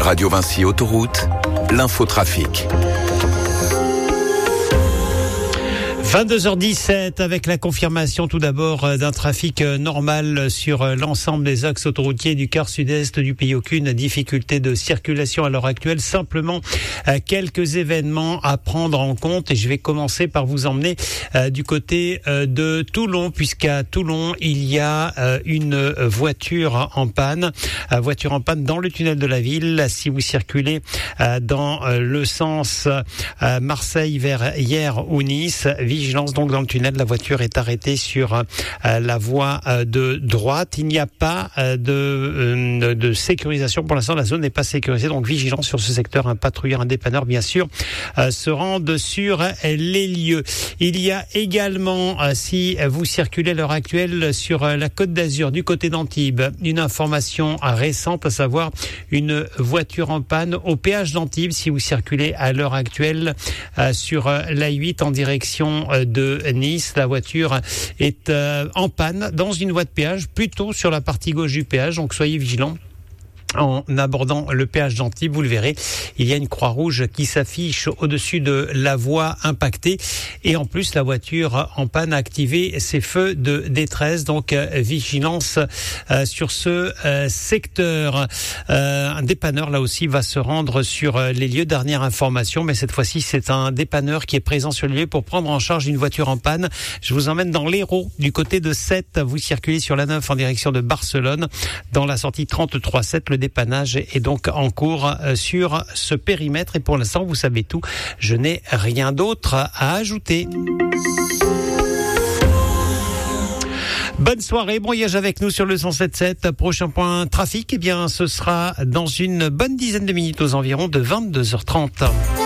Radio Vinci Autoroute, l'infotrafic. 22h17 avec la confirmation tout d'abord d'un trafic normal sur l'ensemble des axes autoroutiers du quart sud-est du pays. Aucune difficulté de circulation à l'heure actuelle, simplement quelques événements à prendre en compte, et je vais commencer par vous emmener du côté de Toulon, puisqu'à Toulon il y a une voiture en panne dans le tunnel de la ville. Si vous circulez dans le sens Marseille vers Hyères ou Nice, vigilance donc dans le tunnel, la voiture est arrêtée sur la voie de droite. Il n'y a pas de sécurisation pour l'instant, la zone n'est pas sécurisée, donc vigilance sur ce secteur. Un patrouilleur, un dépanneur bien sûr se rendent sur les lieux. Il y a également, si vous circulez à l'heure actuelle sur la Côte d'Azur du côté d'Antibes, une information récente, à savoir une voiture en panne au péage d'Antibes. Si vous circulez à l'heure actuelle sur l'A8 en direction de Nice, la voiture est en panne dans une voie de péage, plutôt sur la partie gauche du péage, donc soyez vigilants. En abordant le péage d'Antibes, vous le verrez, il y a une croix rouge qui s'affiche au-dessus de la voie impactée, et en plus la voiture en panne a activé ses feux de détresse, donc vigilance sur ce secteur. Un dépanneur là aussi va se rendre sur les lieux. Dernière information, mais cette fois-ci c'est un dépanneur qui est présent sur les lieux pour prendre en charge une voiture en panne. Je vous emmène dans l'Hérault du côté de Sète. Vous circulez sur la 9 en direction de Barcelone, dans la sortie 33-7. Le dépannage est donc en cours sur ce périmètre, et pour l'instant vous savez tout, je n'ai rien d'autre à ajouter. Bonne soirée, bon voyage avec nous sur le 107.7. Prochain point trafic, ce sera dans une bonne dizaine de minutes, aux environs de 22h30.